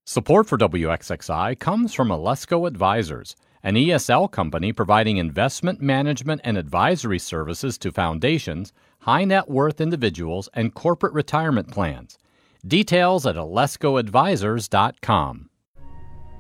Support for WXXI comes from Alesco Advisors, an ESL company providing investment management and advisory services to foundations, high net worth individuals, and corporate retirement plans. Details at alescoadvisors.com.